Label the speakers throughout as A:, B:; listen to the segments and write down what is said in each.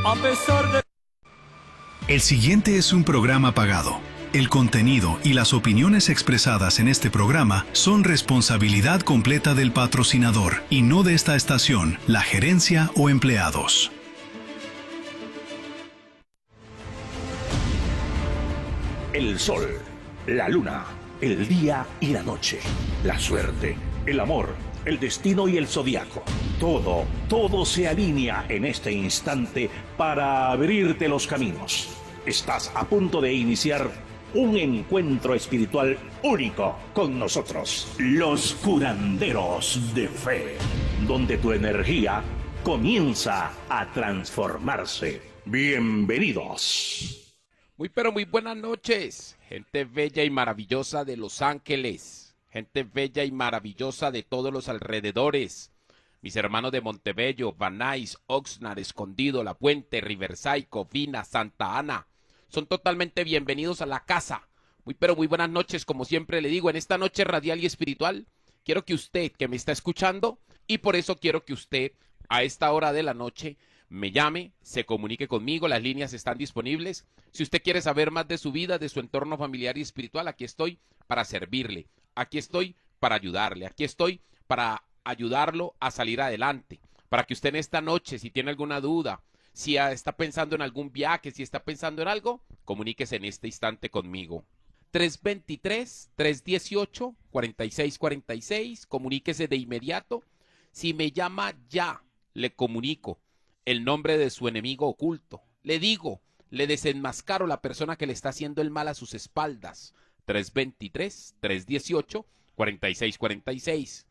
A: A pesar de...
B: El siguiente es un programa pagado. El contenido y las opiniones expresadas en este programa son responsabilidad completa del patrocinador y no de esta estación, la gerencia o empleados.
C: El sol, la luna, el día y la noche, la suerte, el amor, el destino y el zodiaco. Todo se alinea en este instante para abrirte los caminos. Estás a punto de iniciar un encuentro espiritual único con nosotros, los curanderos de fe, donde tu energía comienza a transformarse. Bienvenidos.
D: Muy pero muy buenas noches, gente bella y maravillosa de Los Ángeles, gente bella y maravillosa de todos los alrededores, mis hermanos de Montebello, Van Nuys, Oxnard, Escondido, La Puente, Riverside, Covina, Santa Ana, son totalmente bienvenidos a la casa. Muy pero muy buenas noches, como siempre le digo, en esta noche radial y espiritual, quiero que usted que me está escuchando, y por eso quiero que usted a esta hora de la noche me llame, se comunique conmigo, las líneas están disponibles. Si usted quiere saber más de su vida, de su entorno familiar y espiritual, aquí estoy para servirle, aquí estoy para ayudarle, aquí estoy para ayudarlo a salir adelante, para que usted en esta noche, si tiene alguna duda, si está pensando en algún viaje, si está pensando en algo, comuníquese en este instante conmigo. 323-318-4646, comuníquese de inmediato. Si me llama ya, le comunico el nombre de su enemigo oculto. Le digo, le desenmascaro la persona que le está haciendo el mal a sus espaldas. 323-318-4646.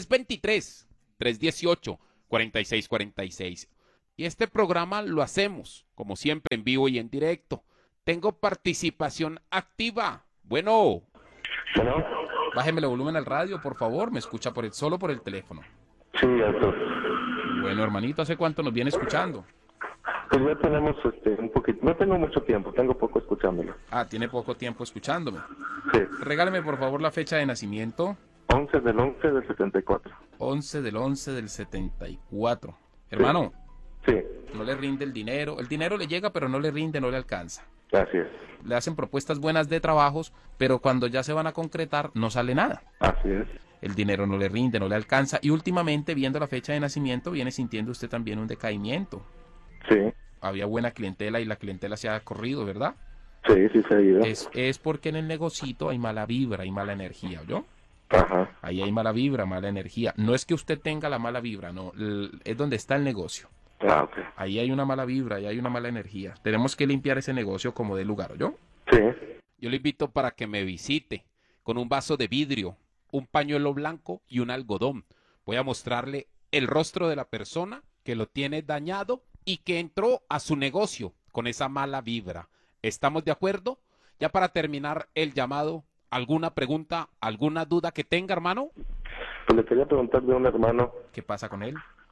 D: 323-318-4646. Y este programa lo hacemos, como siempre, en vivo y en directo. Tengo participación activa. Bueno.
E: ¿No?
D: Bájeme el volumen al radio, por favor. Me escucha solo por el teléfono.
E: Sí, alto.
D: Bueno, hermanito, ¿hace cuánto nos viene escuchando?
E: Pues ya tenemos un poquito, no tengo mucho tiempo, tengo poco escuchándolo.
D: Ah, tiene poco tiempo escuchándome.
E: Sí.
D: Regáleme, por favor, la fecha de nacimiento.
E: 11 del 11 del 74.
D: 11 del 11 del 74. Hermano.
E: Sí.
D: No le rinde el dinero. El dinero le llega, pero no le rinde, no le alcanza.
E: Así es.
D: Le hacen propuestas buenas de trabajos, pero cuando ya se van a concretar, no sale nada.
E: Así es.
D: El dinero no le rinde, no le alcanza. Y últimamente, viendo la fecha de nacimiento, viene sintiendo usted también un decaimiento.
E: Sí.
D: Había buena clientela y la clientela se ha corrido, ¿verdad?
E: Sí, sí se ha ido.
D: Es porque en el negocito hay mala vibra y mala energía, ¿oyó?
E: Ajá.
D: Ahí hay mala vibra, mala energía. No es que usted tenga la mala vibra, no. Es donde está el negocio.
E: Ah, ok.
D: Ahí hay una mala vibra, ahí hay una mala energía. Tenemos que limpiar ese negocio como de lugar, ¿oyó?
E: Sí.
D: Yo le invito para que me visite con un vaso de vidrio, un pañuelo blanco y un algodón. Voy a mostrarle el rostro de la persona que lo tiene dañado y que entró a su negocio con esa mala vibra. ¿Estamos de acuerdo? Ya para terminar el llamado, ¿alguna pregunta, alguna duda que tenga, hermano?
E: Pues le quería preguntar de un hermano.
D: ¿Qué pasa con él?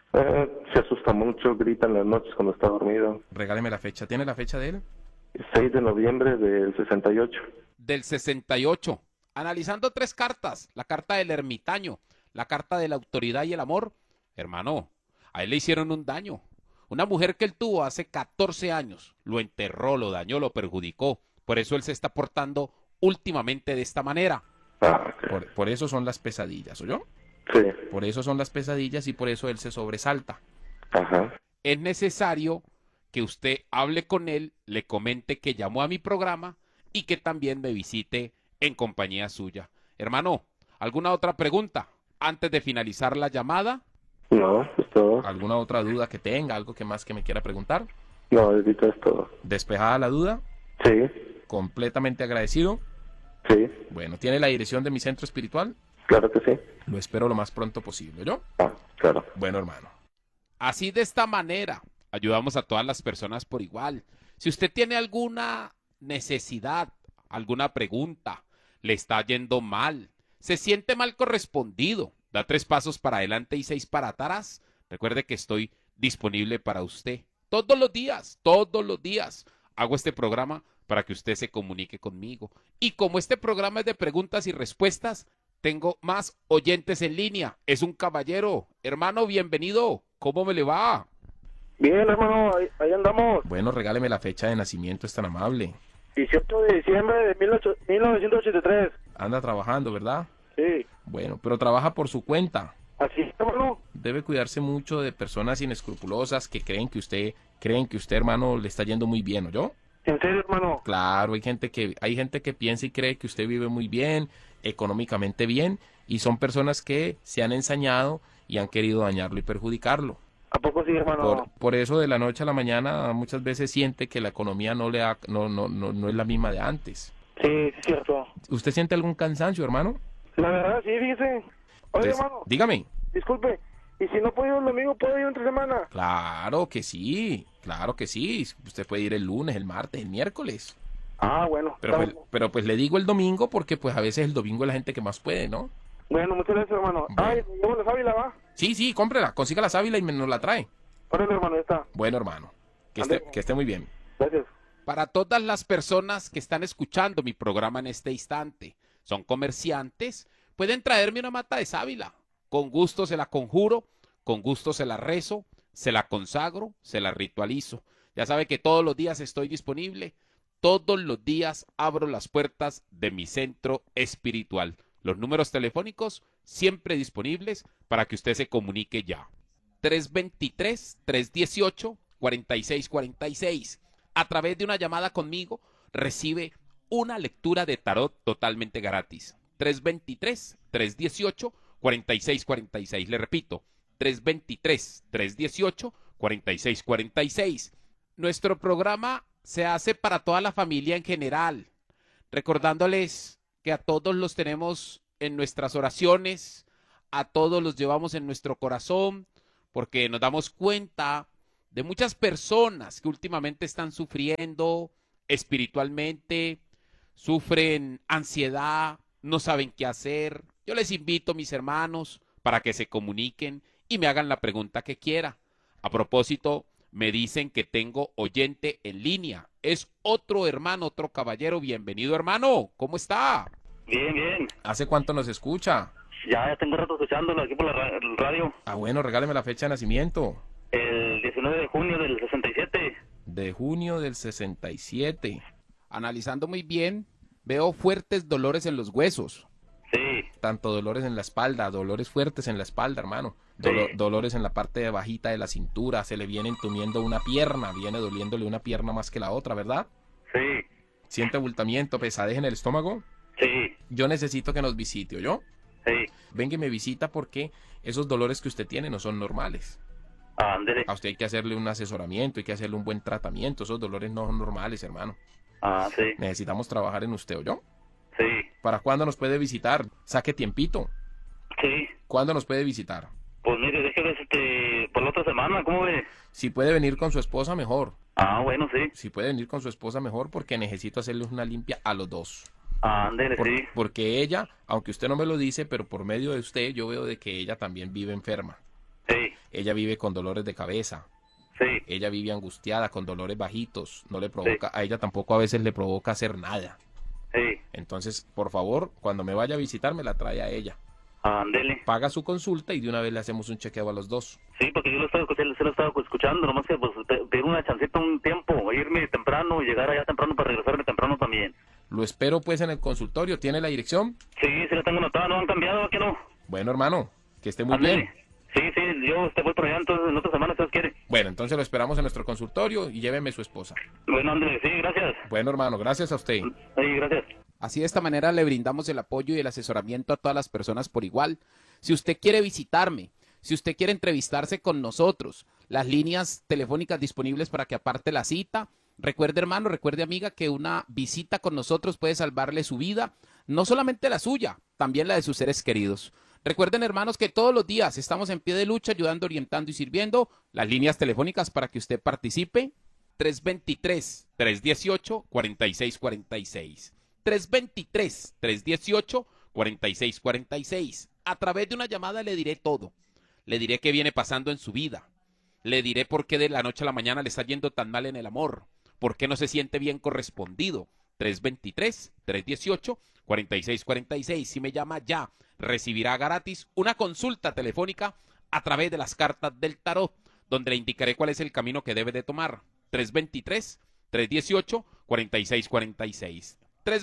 E: Se asusta mucho, grita en las noches cuando está dormido.
D: Regáleme la fecha. ¿Tiene la fecha de él?
E: 6 de noviembre del 68.
D: Del 68. Analizando 3 cartas. La carta del ermitaño, la carta de la autoridad y el amor. Hermano, a él le hicieron un daño. Una mujer que él tuvo hace 14 años. Lo enterró, lo dañó, lo perjudicó. Por eso él se está portando últimamente de esta manera.
E: Ah, okay.
D: Por eso son las pesadillas, ¿oyó?
E: Sí.
D: Por eso son las pesadillas y por eso él se sobresalta.
E: Ajá.
D: Es necesario que usted hable con él, le comente que llamó a mi programa y que también me visite en compañía suya. Hermano, ¿alguna otra pregunta antes de finalizar la llamada?
E: No, es todo.
D: ¿Alguna otra duda que tenga? ¿Algo que más que me quiera preguntar?
E: No, ahorita es todo.
D: ¿Despejada la duda?
E: Sí.
D: ¿Completamente agradecido?
E: Sí.
D: Bueno, ¿tiene la dirección de mi centro espiritual?
E: Claro que sí.
D: Lo espero lo más pronto posible, ¿yo?
E: Ah, claro.
D: Bueno, hermano. Así de esta manera, ayudamos a todas las personas por igual. Si usted tiene alguna necesidad, alguna pregunta, le está yendo mal, se siente mal correspondido, da 3 pasos para adelante y 6 para atrás, recuerde que estoy disponible para usted. Todos los días hago este programa para que usted se comunique conmigo. Y como este programa es de preguntas y respuestas, tengo más oyentes en línea. Es un caballero. Hermano, bienvenido. ¿Cómo me le va?
E: Bien, hermano, ahí andamos.
A: Bueno, regáleme la fecha de nacimiento, es tan amable.
E: 18 de diciembre de 1983.
A: Anda trabajando, ¿verdad?
E: Sí.
A: Bueno, pero trabaja por su cuenta.
E: Así es, hermano.
A: Debe cuidarse mucho de personas inescrupulosas que creen que usted, hermano, le está yendo muy bien, ¿oyó?
E: ¿En serio, hermano?
A: Claro, hay gente que piensa y cree que usted vive muy bien, económicamente bien, y son personas que se han ensañado y han querido dañarlo y perjudicarlo.
E: ¿A poco sí, hermano?
A: Por eso de la noche a la mañana muchas veces siente que la economía no es la misma de antes.
E: Sí, sí, es cierto.
A: ¿Usted siente algún cansancio, hermano?
E: La verdad, sí, fíjese. Oye, hermano,
A: Dígame.
E: disculpe. ¿Y si no puedo ir el domingo, puedo ir entre semana?
A: Claro que sí. Usted puede ir el lunes, el martes, el miércoles.
E: Ah, bueno.
A: Pero pues le digo el domingo porque pues a veces el domingo es la gente que más puede, ¿no?
E: Bueno, muchas gracias, hermano.
A: Bueno.
E: Ay, me llevo la sábila, ¿va?
A: Sí, cómprela, consiga la sábila y nos la trae.
E: Órale, hermano, ya está.
A: Bueno, hermano, que
E: Ande.
A: esté muy bien.
E: Gracias.
D: Para todas las personas que están escuchando mi programa en este instante, son comerciantes, pueden traerme una mata de sábila. Con gusto se la conjuro, con gusto se la rezo, se la consagro, se la ritualizo. Ya sabe que todos los días estoy disponible, todos los días abro las puertas de mi centro espiritual. Los números telefónicos siempre disponibles para que usted se comunique ya. 323-318-4646. A través de una llamada conmigo recibe una lectura de tarot totalmente gratis. 323-318-4646. Le repito, 323-318-4646. Nuestro programa se hace para toda la familia en general, recordándoles que a todos los tenemos en nuestras oraciones, a todos los llevamos en nuestro corazón, porque nos damos cuenta de muchas personas que últimamente están sufriendo espiritualmente, sufren ansiedad, no saben qué hacer. Yo les invito, mis hermanos, para que se comuniquen y me hagan la pregunta que quiera. A propósito, me dicen que tengo oyente en línea. Es otro hermano, otro caballero. Bienvenido, hermano. ¿Cómo está?
F: Bien, bien.
A: ¿Hace cuánto nos escucha?
F: Ya tengo rato escuchándolo aquí por la el radio.
A: Ah, bueno, regáleme la fecha de nacimiento.
F: El 19 de junio del 67.
A: De junio del 67.
D: Analizando muy bien, veo fuertes dolores en los huesos.
F: Sí.
A: Tanto dolores en la espalda, dolores fuertes en la espalda, hermano.
F: Sí.
A: Dolores en la parte bajita de la cintura, se le viene entumiendo una pierna, viene doliéndole una pierna más que la otra, ¿verdad?
F: Sí.
A: ¿Siente abultamiento, pesadez en el estómago?
F: Sí.
A: Yo necesito que nos visite, ¿oyó?
F: Sí.
A: Venga y me visita porque esos dolores que usted tiene no son normales.
F: Ándele.
A: A usted hay que hacerle un asesoramiento, hay que hacerle un buen tratamiento. Esos dolores no son normales, hermano.
F: Ah, sí.
A: Necesitamos trabajar en usted, ¿oyó?
F: Sí.
A: ¿Para cuándo nos puede visitar? Saque tiempito.
F: Sí.
A: ¿Cuándo nos puede visitar?
F: Pues mire, déjeme por la otra semana, ¿cómo ve?
A: Si puede venir con su esposa, mejor.
F: Ah, bueno, sí.
A: Si puede venir con su esposa, mejor, porque necesito hacerles una limpia a los dos.
F: Ándele, sí.
A: Porque ella, aunque usted no me lo dice, pero por medio de usted, yo veo de que ella también vive enferma.
F: Sí.
A: Ella vive con dolores de cabeza.
F: Sí.
A: Ella vive angustiada, con dolores bajitos. No le provoca, a ella tampoco a veces le provoca hacer nada.
F: Sí.
A: Entonces, por favor, cuando me vaya a visitar, me la trae a ella.
F: Ándele.
A: Paga su consulta y de una vez le hacemos un chequeo a los dos.
F: Sí, porque yo lo estaba escuchando, nomás que pues pedir una chancita un tiempo, irme temprano y llegar allá temprano para regresarme temprano también.
A: Lo espero pues en el consultorio. ¿Tiene la dirección?
F: Sí, sí la tengo anotada, no han cambiado, ¿qué no?
A: Bueno, hermano, que esté muy
F: Ándele.
A: bien.
F: Sí, sí, yo voy por allá entonces en otra semana, si Dios quiere.
A: Bueno, entonces lo esperamos en nuestro consultorio y lléveme su esposa.
F: Bueno, Andrés, sí, gracias.
A: Bueno, hermano, gracias a usted.
F: Sí, gracias.
D: Así de esta manera le brindamos el apoyo y el asesoramiento a todas las personas por igual. Si usted quiere visitarme, si usted quiere entrevistarse con nosotros, las líneas telefónicas disponibles para que aparte la cita. Recuerde, hermano, recuerde, amiga, que una visita con nosotros puede salvarle su vida, no solamente la suya, también la de sus seres queridos. Recuerden, hermanos, que todos los días estamos en pie de lucha, ayudando, orientando y sirviendo. Las líneas telefónicas para que usted participe: 323-318-4646. 323-318-4646. A través de una llamada le diré todo. Le diré qué viene pasando en su vida. Le diré por qué de la noche a la mañana le está yendo tan mal en el amor. Por qué no se siente bien correspondido. 323-318-4646. Si me llama ya, recibirá gratis una consulta telefónica a través de las cartas del tarot, donde le indicaré cuál es el camino que debe de tomar. 323-318-4646.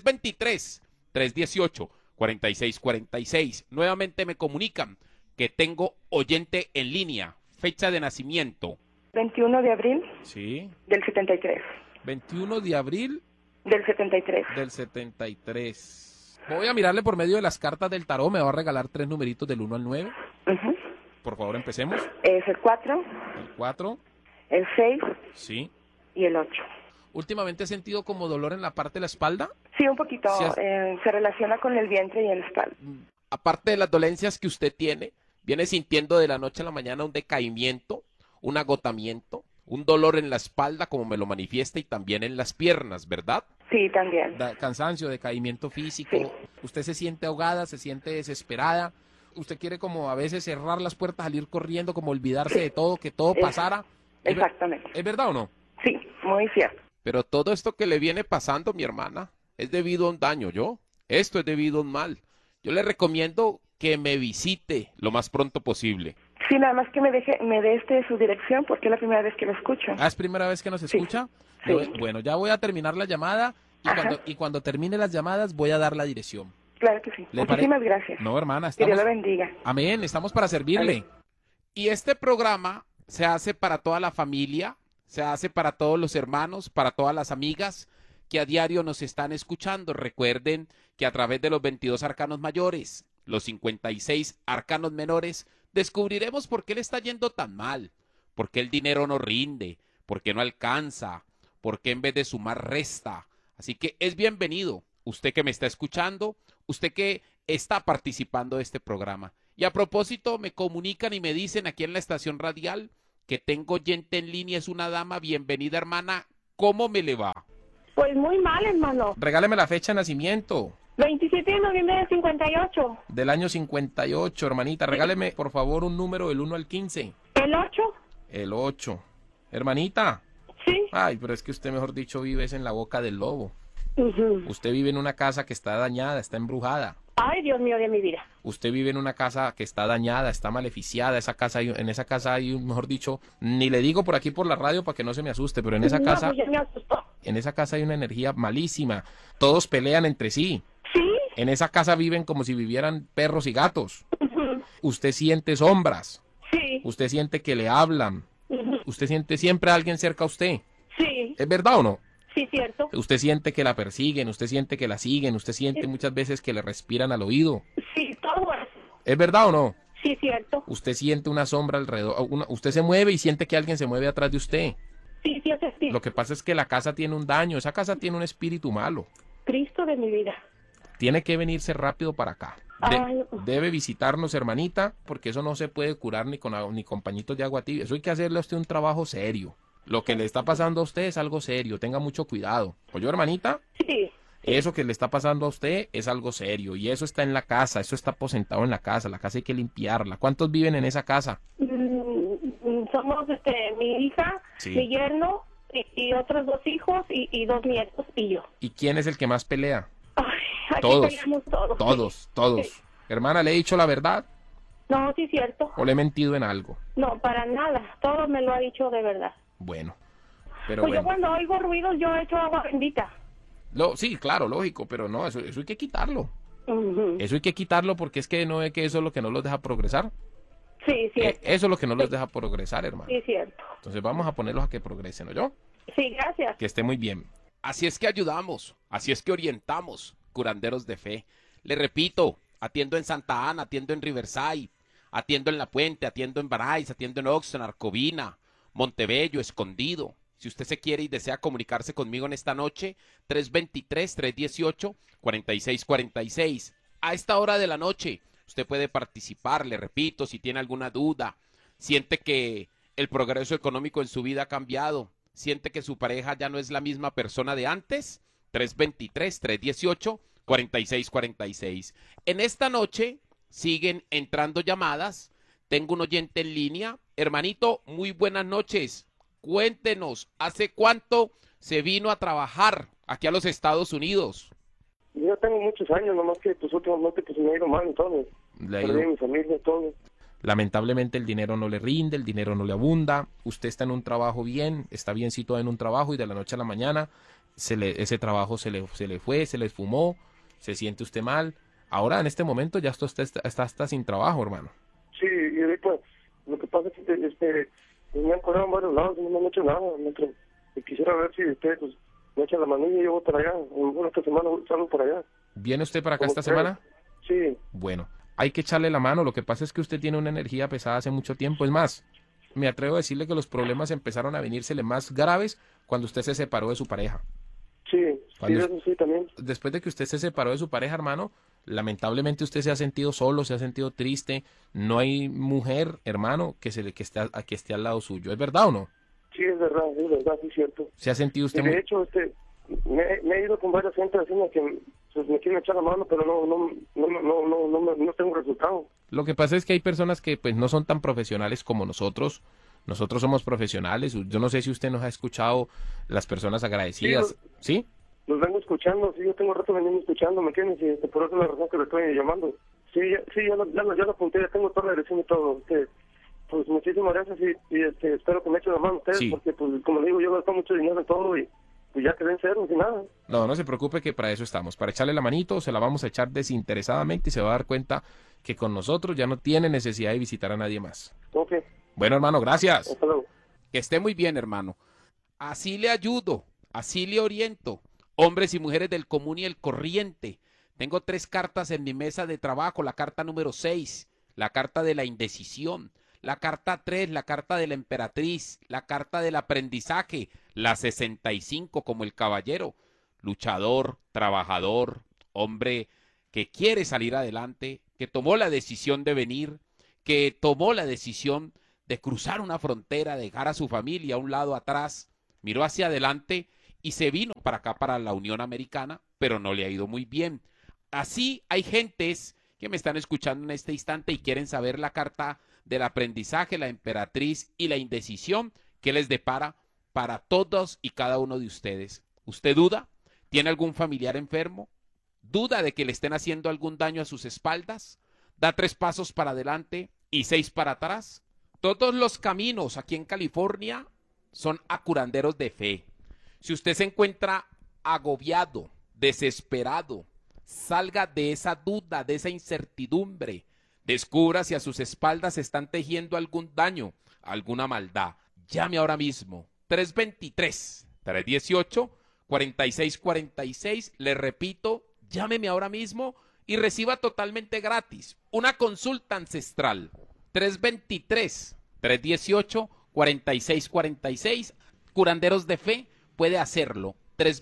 D: 323-318-4646. Nuevamente me comunican que tengo oyente en línea. Fecha de nacimiento.
G: 21 de abril
A: Sí.
G: del 73.
A: 21 de abril
G: Del 73.
A: del 73. Voy a mirarle por medio de las cartas del tarot. Me va a regalar 3 numeritos del 1 al 9.
G: Ujú.
A: Por favor, empecemos.
G: Es el 4,
A: El 4.
G: el 6
A: Sí.
G: y el 8.
A: ¿Últimamente he sentido como dolor en la parte de la espalda?
G: Sí, un poquito.
A: Sí,
G: Se relaciona con el vientre y el espalda.
D: Aparte de las dolencias que usted tiene, viene sintiendo de la noche a la mañana un decaimiento, un agotamiento, un dolor en la espalda, como me lo manifiesta, y también en las piernas, ¿verdad?
G: Sí, también.
A: Cansancio, decaimiento físico.
G: Sí.
A: Usted se siente ahogada, se siente desesperada. Usted quiere como a veces cerrar las puertas, salir corriendo, como olvidarse de todo, que todo pasara.
G: Exactamente.
A: ¿Es verdad o no?
G: Sí, muy cierto.
D: Pero todo esto que le viene pasando, mi hermana, es debido a un daño, ¿yo? Esto es debido a un mal. Yo le recomiendo que me visite lo más pronto posible.
G: Sí, nada más que me dé su dirección porque es la primera vez que lo escucho.
A: Ah, ¿es primera vez que nos escucha?
G: Sí.
A: Bueno, ya voy a terminar la llamada y cuando termine las llamadas voy a dar la dirección.
G: Claro que sí.
A: ¿Le
G: Muchísimas gracias.
A: No, hermana,
G: Que Dios
A: estamos...
G: la bendiga.
A: Amén, estamos para servirle.
D: Y este programa se hace para toda la familia, se hace para todos los hermanos, para todas las amigas que a diario nos están escuchando. Recuerden que a través de los 22 arcanos mayores, los 56 arcanos menores, descubriremos por qué le está yendo tan mal, por qué el dinero no rinde, por qué no alcanza, por qué en vez de sumar resta. Así que es bienvenido, usted que me está escuchando, usted que está participando de este programa. Y a propósito, me comunican y me dicen aquí en la estación radial que tengo oyente en línea, es una dama. Bienvenida, hermana. ¿Cómo me le va?
H: Pues muy mal, hermano.
A: Regáleme la fecha de nacimiento
H: 27 de noviembre del 58.
A: del año 58, hermanita. Regáleme, por favor, un número del 1 al 15.
H: ¿El 8?
A: El 8. Hermanita.
H: Sí.
A: Ay, pero es que usted, mejor dicho, vive en la boca del lobo.
H: Ujú.
A: Usted vive en una casa que está dañada, está embrujada.
H: Ay, Dios mío de mi vida.
A: Usted vive en una casa que está dañada, está maleficiada. En esa casa hay, mejor dicho, ni le digo por aquí por la radio para que no se me asuste, pero en esa
H: No,
A: casa,
H: pues ya me asustó.
A: en esa casa hay una energía malísima. Todos pelean entre sí.
H: ¿Sí?
A: En esa casa viven como si vivieran perros y gatos. Usted siente sombras.
H: Sí.
A: Usted siente que le hablan. Usted siente siempre a alguien cerca a usted.
H: Sí.
A: ¿Es verdad o no?
H: Sí, cierto.
A: Usted siente que la persiguen, usted siente que la siguen, usted siente muchas veces que le respiran al oído.
H: Sí, todo eso.
A: ¿Es verdad o no?
H: Sí, cierto.
A: Usted siente una sombra alrededor, usted se mueve y siente que alguien se mueve atrás de usted.
H: Sí, sí, sí, sí.
A: Lo que pasa es que la casa tiene un daño, esa casa tiene un espíritu malo.
H: Cristo de mi vida.
A: Tiene que venirse rápido para acá.
H: Ay.
A: Debe visitarnos, hermanita, porque eso no se puede curar ni con pañitos de agua tibia. Eso hay que hacerle a usted un trabajo serio. Lo que le está pasando a usted es algo serio, tenga mucho cuidado. ¿Oyó, hermanita?
H: Sí.
A: Eso que le está pasando a usted es algo serio y eso está en la casa, eso está aposentado en la casa hay que limpiarla. ¿Cuántos viven en esa casa?
H: Somos mi hija,
A: Sí.
H: mi yerno y otros 2 hijos y 2 nietos y yo.
A: ¿Y quién es el que más pelea?
H: Ay, aquí
A: Todos.
H: peleamos todos.
A: Todos.
H: Sí.
A: Hermana, ¿le he dicho la verdad
H: No, sí, cierto.
A: o le he mentido en algo?
H: No, para nada. Todo me lo ha dicho de verdad.
A: Bueno, pero
H: Pues yo
A: bueno.
H: cuando oigo ruidos yo echo agua bendita.
A: Sí, claro, lógico, pero no, eso hay que quitarlo.
H: Ujú.
A: Eso hay que quitarlo porque es que no es que eso es lo que no los deja progresar.
H: Sí, cierto.
A: Eso es lo que no los deja progresar, hermano.
H: Sí, cierto.
A: Entonces vamos a ponerlos a que progresen, ¿no yo?
H: Sí, gracias.
A: Que esté muy bien.
D: Así es que ayudamos, así es que orientamos, curanderos de fe. Le repito, atiendo en Santa Ana, atiendo en Riverside, atiendo en La Puente, atiendo en Barais, atiendo en Oxnard, Arcovina, Montebello, Escondido. Si usted se quiere y desea comunicarse conmigo en esta noche, 323-318-4646. A esta hora de la noche, usted puede participar, le repito, si tiene alguna duda, siente que el progreso económico en su vida ha cambiado, siente que su pareja ya no es la misma persona de antes, 323-318-4646. En esta noche siguen entrando llamadas. Tengo un oyente en línea. Hermanito, muy buenas noches. Cuéntenos, ¿hace cuánto se vino a trabajar aquí a los Estados Unidos?
E: Yo tengo muchos años, nomás que pues últimamente pues me ha ido mal en todo.
A: Le ha
E: Perdí
A: ido,
E: mi familia, todo.
A: Lamentablemente el dinero no le rinde, el dinero no le abunda, usted está en un trabajo bien, está bien situado en un trabajo y de la noche a la mañana ese trabajo se le fue, se le esfumó, se siente usted mal. Ahora en este momento ya usted está sin trabajo, hermano.
E: Sí, y ahorita lo que pasa es que me han cobrado en varios lados y no me han hecho nada. Y quisiera ver si usted pues, me echa la manilla y yo voy para allá. Bueno, esta semana salgo para allá.
A: ¿Viene usted para acá esta semana?
E: Sí.
A: Bueno, hay que echarle la mano. Lo que pasa es que usted tiene una energía pesada hace mucho tiempo. Es más, me atrevo a decirle que los problemas empezaron a venírsele más graves cuando usted se separó de su pareja.
E: Sí, eso sí también.
A: Después de que usted se separó de su pareja, hermano, lamentablemente usted se ha sentido solo, se ha sentido triste. No hay mujer, hermano, que esté al lado suyo. ¿Es verdad o no?
E: Sí, es verdad, sí, cierto.
A: ¿Se ha sentido usted?
E: Y de hecho, me he ido con varias gente haciendo que pues, me quieren echar la mano, pero no tengo resultado.
A: Lo que pasa es que hay personas que pues no son tan profesionales como nosotros. Nosotros somos profesionales. Yo no sé si usted nos ha escuchado, las personas agradecidas. ¿Sí?
E: Los vengo escuchando, sí, yo tengo rato veniendo escuchando, ¿me entiendes? Y por eso es la razón que le estoy llamando. Sí, ya lo apunté, ya tengo toda la dirección y todo. Pues muchísimas gracias y espero que me echen la mano ustedes, porque pues como le digo, yo gasto mucho dinero en todo y pues ya quedé en cero, sin nada.
A: No se preocupe que para eso estamos, para echarle la manito, se la vamos a echar desinteresadamente y se va a dar cuenta que con nosotros ya no tiene necesidad de visitar a nadie más.
E: Ok.
A: Bueno, hermano, gracias.
E: Hasta luego.
D: Que esté muy bien, hermano. Así le ayudo, así le oriento. Hombres y mujeres del común y el corriente. Tengo 3 cartas en mi mesa de trabajo. La carta número 6, la carta de la indecisión. La carta 3, la carta de la emperatriz. La carta del aprendizaje. La 65 como el caballero. Luchador, trabajador, hombre que quiere salir adelante, que tomó la decisión de venir, que tomó la decisión de cruzar una frontera, dejar a su familia a un lado atrás, miró hacia adelante y se vino para acá, para la Unión Americana, pero no le ha ido muy bien. Así hay gentes que me están escuchando en este instante y quieren saber la carta del aprendizaje, la emperatriz y la indecisión que les depara para todos y cada uno de ustedes. ¿Usted duda? ¿Tiene algún familiar enfermo? ¿Duda de que le estén haciendo algún daño a sus espaldas? ¿Da 3 pasos para adelante y 6 para atrás? Todos los caminos aquí en California son a curanderos de fe. Si usted se encuentra agobiado, desesperado, salga de esa duda, de esa incertidumbre. Descubra si a sus espaldas están tejiendo algún daño, alguna maldad. Llame ahora mismo. 323-318-4646. Le repito, llámeme ahora mismo y reciba totalmente gratis una consulta ancestral. 323-318-4646. Curanderos de fe puede hacerlo.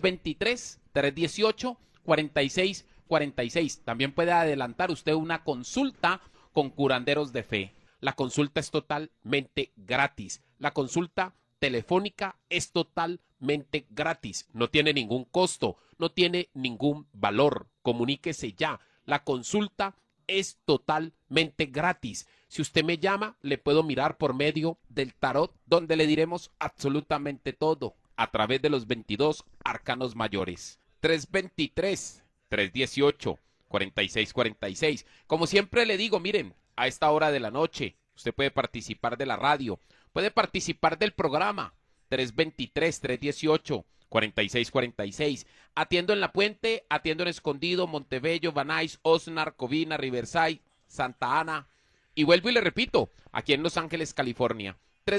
D: 323-318-4646. También puede adelantar usted una consulta con curanderos de fe. La consulta es totalmente gratis. La consulta telefónica es totalmente gratis. No tiene ningún costo, no tiene ningún valor. Comuníquese ya. La consulta es totalmente gratis. Si usted me llama, le puedo mirar por medio del tarot, donde le diremos absolutamente todo a través de los 22 arcanos mayores. 323-318-4646. Como siempre le digo, miren, a esta hora de la noche, usted puede participar de la radio, puede participar del programa. 323-318-4646. Atiendo en La Puente, atiendo en Escondido, Montebello, Van Nuys, Oxnard, Covina, Riverside, Santa Ana. Y vuelvo y le repito, aquí en Los Ángeles, California.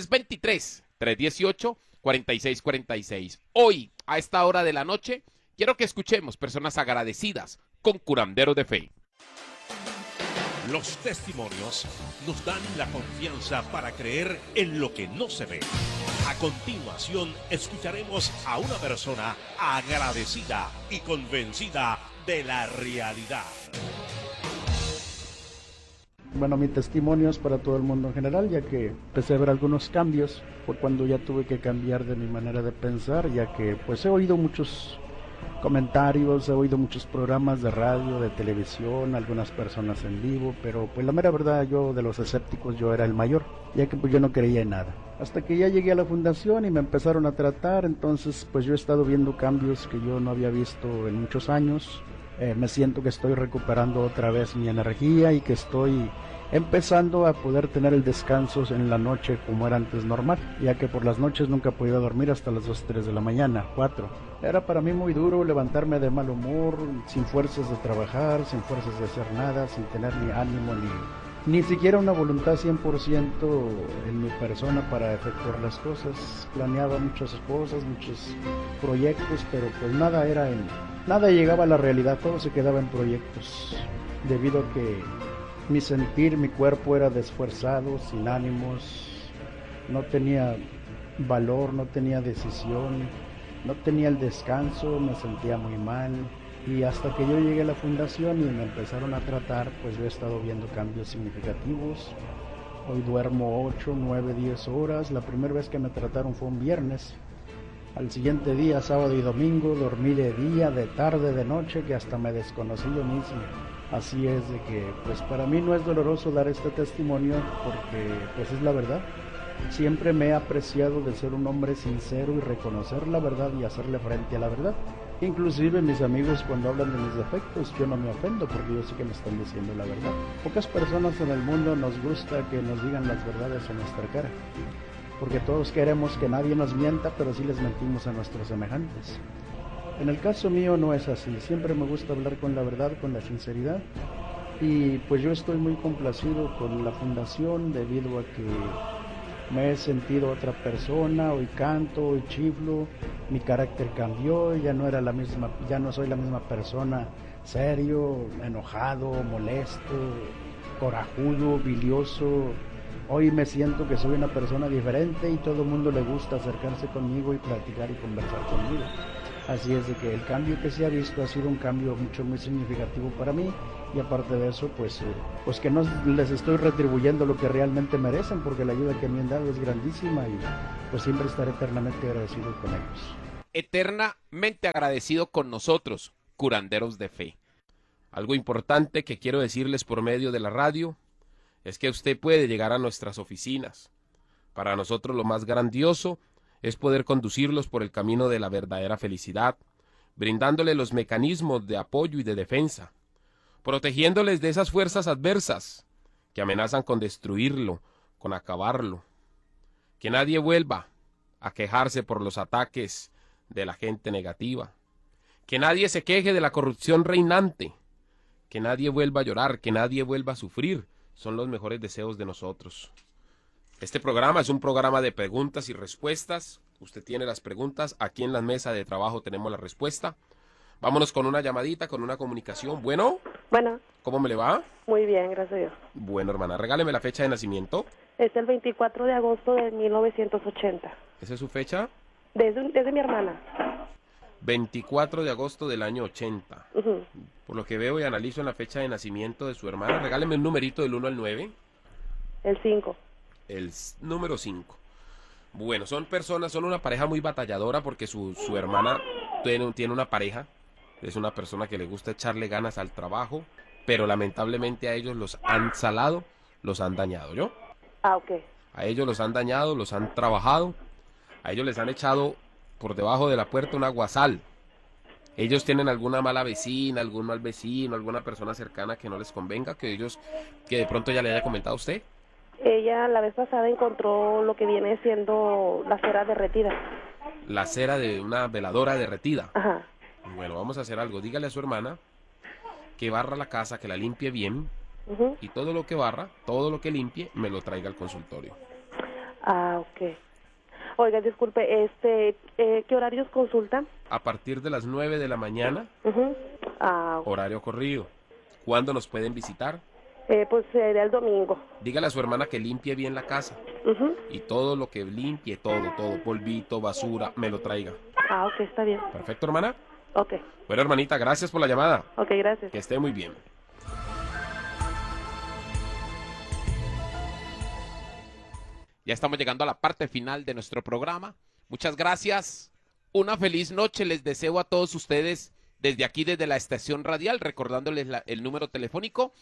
D: 323-318-4646. Hoy, a esta hora de la noche, quiero que escuchemos personas agradecidas con curanderos de fe.
C: Los testimonios nos dan la confianza para creer en lo que no se ve. A continuación, escucharemos a una persona agradecida y convencida de la realidad.
I: Bueno, mi testimonio es para todo el mundo en general, ya que empecé a ver algunos cambios. Fue cuando ya tuve que cambiar de mi manera de pensar, ya que pues he oído muchos comentarios, he oído muchos programas de radio, de televisión, algunas personas en vivo, pero pues la mera verdad, yo de los escépticos yo era el mayor, ya que pues yo no creía en nada. Hasta que ya llegué a la fundación y me empezaron a tratar, entonces pues yo he estado viendo cambios que yo no había visto en muchos años. me siento que estoy recuperando otra vez mi energía y que estoy empezando a poder tener el descanso en la noche como era antes normal, ya que por las noches nunca podía dormir hasta las 2, 3 de la mañana, 4. Era para mí muy duro levantarme de mal humor, sin fuerzas de trabajar, sin fuerzas de hacer nada, sin tener ni ánimo ni siquiera una voluntad 100% en mi persona para efectuar las cosas. Planeaba muchas cosas, muchos proyectos, pero pues nada llegaba a la realidad, todo se quedaba en proyectos, debido a que mi sentir, mi cuerpo era desfuerzado, sin ánimos, no tenía valor, no tenía decisión, no tenía el descanso, me sentía muy mal. Y hasta que yo llegué a la fundación y me empezaron a tratar, pues yo he estado viendo cambios significativos. Hoy duermo 8, 9, 10 horas. La primera vez que me trataron fue un viernes. Al siguiente día, sábado y domingo, dormí de día, de tarde, de noche, que hasta me desconocí yo mismo. Así es de que, pues para mí no es doloroso dar este testimonio porque, pues es la verdad. Siempre me he apreciado de ser un hombre sincero y reconocer la verdad y hacerle frente a la verdad. Inclusive mis amigos cuando hablan de mis defectos, yo no me ofendo porque yo sé que me están diciendo la verdad. Pocas personas en el mundo nos gusta que nos digan las verdades en nuestra cara, porque todos queremos que nadie nos mienta, pero sí les mentimos a nuestros semejantes. En el caso mío no es así, siempre me gusta hablar con la verdad, con la sinceridad, y pues yo estoy muy complacido con la fundación debido a que me he sentido otra persona, hoy canto, hoy chiflo, mi carácter cambió, ya no soy la misma persona, serio, enojado, molesto, corajudo, bilioso. Hoy me siento que soy una persona diferente y todo el mundo le gusta acercarse conmigo y platicar y conversar conmigo. Así es de que el cambio que se ha visto ha sido un cambio muy significativo para mí, y aparte de eso, pues que no les estoy retribuyendo lo que realmente merecen, porque la ayuda que me han dado es grandísima y pues siempre estaré eternamente agradecido con ellos.
D: Eternamente agradecido con nosotros, curanderos de fe.
A: Algo importante que quiero decirles por medio de la radio es que usted puede llegar a nuestras oficinas. Para nosotros lo más grandioso es poder conducirlos por el camino de la verdadera felicidad, brindándole los mecanismos de apoyo y de defensa, protegiéndoles de esas fuerzas adversas que amenazan con destruirlo, con acabarlo. Que nadie vuelva a quejarse por los ataques de la gente negativa. Que nadie se queje de la corrupción reinante. Que nadie vuelva a llorar, que nadie vuelva a sufrir. Son los mejores deseos de nosotros. Este programa es un programa de preguntas y respuestas. Usted tiene las preguntas, aquí en la mesa de trabajo tenemos la respuesta. Vámonos con una llamadita, con una comunicación. Bueno. ¿Cómo me le va?
H: Muy bien, gracias a Dios.
A: Bueno, hermana, regáleme la fecha de nacimiento.
H: Es el 24 de agosto de 1980.
A: ¿Esa es su fecha?
H: Desde mi hermana.
A: 24 de agosto del año 80. Por lo que veo y analizo en la fecha de nacimiento de su hermana, regáleme un numerito del 1 al 9.
H: El 5.
A: El número 5. Bueno, son una pareja muy batalladora porque su hermana tiene una pareja. Es una persona que le gusta echarle ganas al trabajo, pero lamentablemente a ellos los han salado, los han dañado, ¿yo?
H: Ok.
A: A ellos los han dañado, los han trabajado, a ellos les han echado por debajo de la puerta un aguasal. Ellos tienen alguna mala vecina, algún mal vecino, alguna persona cercana que no les convenga, que de pronto ya le haya comentado a usted.
H: Ella la vez pasada encontró lo que viene siendo la cera derretida.
A: La cera de una veladora derretida.
H: Ajá.
A: Bueno, vamos a hacer algo. Dígale a su hermana que barra la casa, que la limpie bien, y todo lo que barra, todo lo que limpie, me lo traiga al consultorio.
H: Ok. Oiga, disculpe, ¿qué horarios consultan?
A: A partir de las 9 de la mañana, horario corrido. ¿Cuándo nos pueden visitar?
H: Pues sería el domingo.
A: Dígale a su hermana que limpie bien la casa. Y todo lo que limpie, todo, polvito, basura, me lo traiga.
H: Ok, está bien.
A: Perfecto, hermana.
H: Ok.
A: Bueno, hermanita, gracias por la llamada.
H: Ok, gracias.
A: Que esté muy bien.
D: Ya estamos llegando a la parte final de nuestro programa. Muchas gracias. Una feliz noche les deseo a todos ustedes desde aquí, desde la estación radial, recordándoles el número telefónico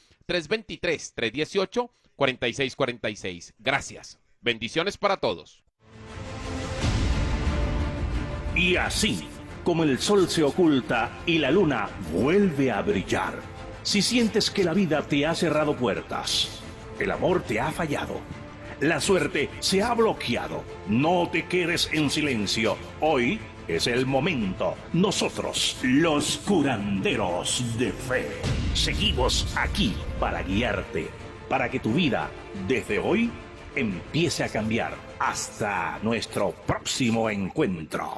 D: 323-318-4646. Gracias. Bendiciones para todos.
C: Y así como el sol se oculta y la luna vuelve a brillar. Si sientes que la vida te ha cerrado puertas, el amor te ha fallado, la suerte se ha bloqueado, no te quedes en silencio. Hoy es el momento. Nosotros, los curanderos de fe, seguimos aquí para guiarte, para que tu vida, desde hoy, empiece a cambiar. Hasta nuestro próximo encuentro.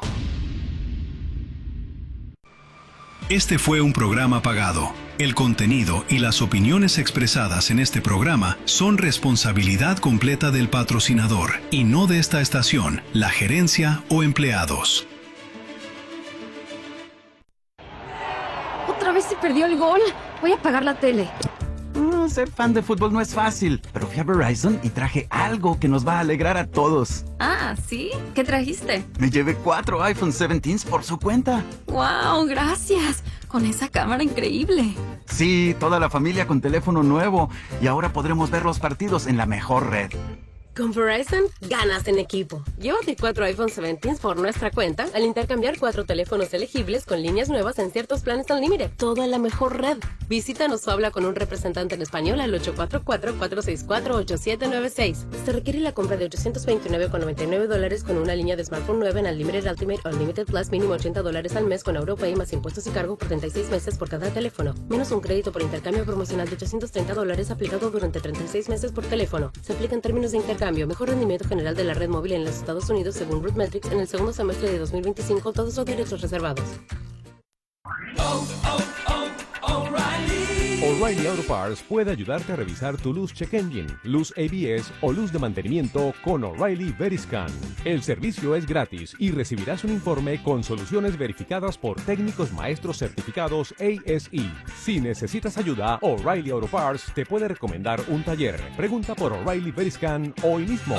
B: Este fue un programa pagado. El contenido y las opiniones expresadas en este programa son responsabilidad completa del patrocinador y no de esta estación, la gerencia o empleados.
J: Otra vez se perdió el gol. Voy a apagar la tele.
K: Ser fan de fútbol no es fácil, pero fui a Verizon y traje algo que nos va a alegrar a todos.
J: Ah, ¿sí? ¿Qué trajiste?
K: Me llevé 4 iPhone 17s por su cuenta.
J: ¡Wow! Gracias. Con esa cámara increíble.
K: Sí, toda la familia con teléfono nuevo. Y ahora podremos ver los partidos en la mejor red.
L: Con Verizon, ganas en equipo. Llévate 4 iPhone 17 por nuestra cuenta al intercambiar 4 teléfonos elegibles con líneas nuevas en ciertos planes Unlimited. Todo en la mejor red. Visítanos o habla con un representante en español al 844-464-8796. Se requiere la compra de $829.99 con una línea de smartphone nueva en Unlimited Ultimate Unlimited Plus, mínimo $80 al mes con AutoPay más impuestos y cargo por 36 meses por cada teléfono. Menos un crédito por intercambio promocional de $830 aplicado durante 36 meses por teléfono. Se aplica en términos de intercambio. Mejor rendimiento general de la red móvil en los Estados Unidos según RootMetrics en el segundo semestre de 2025. Todos los derechos reservados.
M: O'Reilly Auto Parts puede ayudarte a revisar tu luz check engine, luz ABS o luz de mantenimiento con O'Reilly Veriscan. El servicio es gratis y recibirás un informe con soluciones verificadas por técnicos maestros certificados ASE. Si necesitas ayuda, O'Reilly Auto Parts te puede recomendar un taller. Pregunta por O'Reilly Veriscan hoy mismo.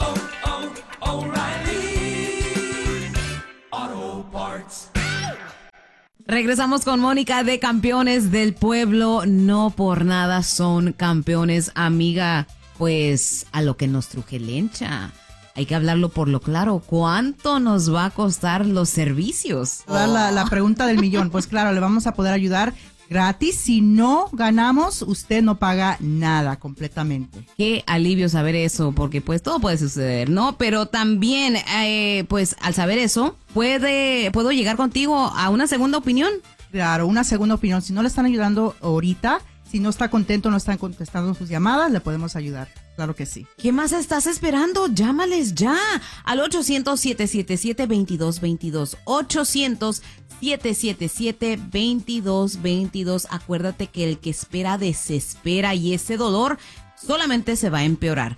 N: O'Reilly Auto Parts.
O: Regresamos con Mónica de Campeones del Pueblo. No por nada son campeones, amiga. Pues a lo que nos truje Lencha. Hay que hablarlo por lo claro. ¿Cuánto nos va a costar los servicios?
P: La pregunta del millón. Pues claro, le vamos a poder ayudar gratis. Si no ganamos, usted no paga nada completamente.
O: Qué alivio saber eso, porque pues todo puede suceder, ¿no? Pero también, pues al saber eso, ¿puedo llegar contigo a una segunda opinión?
P: Claro, una segunda opinión. Si no le están ayudando ahorita, si no está contento, no están contestando sus llamadas, le podemos ayudar. Claro que sí.
O: ¿Qué más estás esperando? Llámales ya al 800-777-2222. 800-777-2222. Acuérdate que el que espera desespera y ese dolor solamente se va a empeorar.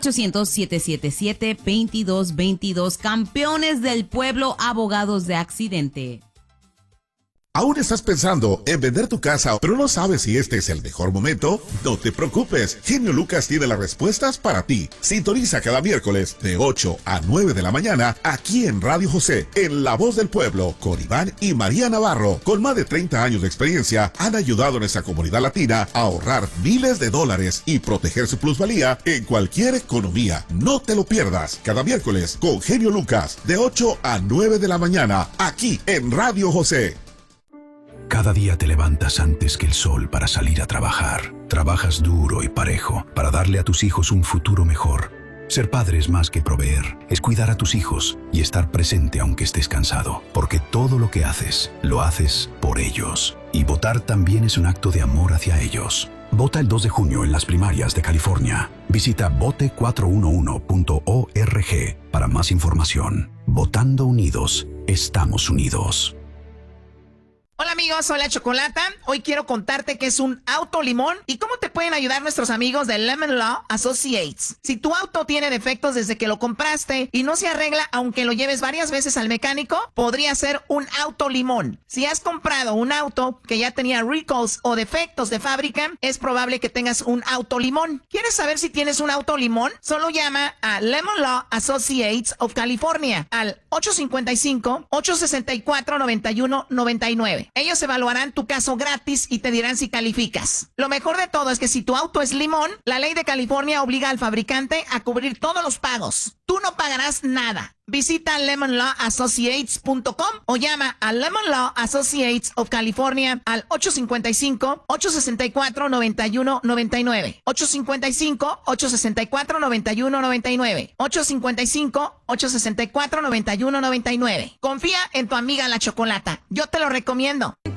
O: 800-777-2222. Campeones del Pueblo, abogados de accidente.
Q: ¿Aún estás pensando en vender tu casa, pero no sabes si este es el mejor momento? No te preocupes, Genio Lucas tiene las respuestas para ti. Sintoniza cada miércoles de 8 a 9 de la mañana aquí en Radio José, en La Voz del Pueblo, con Iván y María Navarro. Con más de 30 años de experiencia, han ayudado a nuestra comunidad latina a ahorrar miles de dólares y proteger su plusvalía en cualquier economía. No te lo pierdas, cada miércoles con Genio Lucas, de 8 a 9 de la mañana, aquí en Radio José.
B: Cada día te levantas antes que el sol para salir a trabajar. Trabajas duro y parejo para darle a tus hijos un futuro mejor. Ser padre es más que proveer, es cuidar a tus hijos y estar presente aunque estés cansado. Porque todo lo que haces, lo haces por ellos. Y votar también es un acto de amor hacia ellos. Vota el 2 de junio en las primarias de California. Visita vote411.org para más información. Votando unidos, estamos unidos.
R: Hola amigos, soy la Chocolata. Hoy quiero contarte qué es un auto limón y cómo te pueden ayudar nuestros amigos de Lemon Law Associates. Si tu auto tiene defectos desde que lo compraste y no se arregla aunque lo lleves varias veces al mecánico, podría ser un auto limón. Si has comprado un auto que ya tenía recalls o defectos de fábrica, es probable que tengas un auto limón. ¿Quieres saber si tienes un auto limón? Solo llama a Lemon Law Associates of California al 855-864-9199. Ellos evaluarán tu caso gratis y te dirán si calificas. Lo mejor de todo es que si tu auto es limón, la ley de California obliga al fabricante a cubrir todos los pagos. Tú no pagarás nada. Visita lemonlawassociates.com o llama a Lemon Law Associates of California al 855-864-9199. 855-864-9199. 855-864-9199. Confía en tu amiga la Chocolata. Yo te lo recomiendo.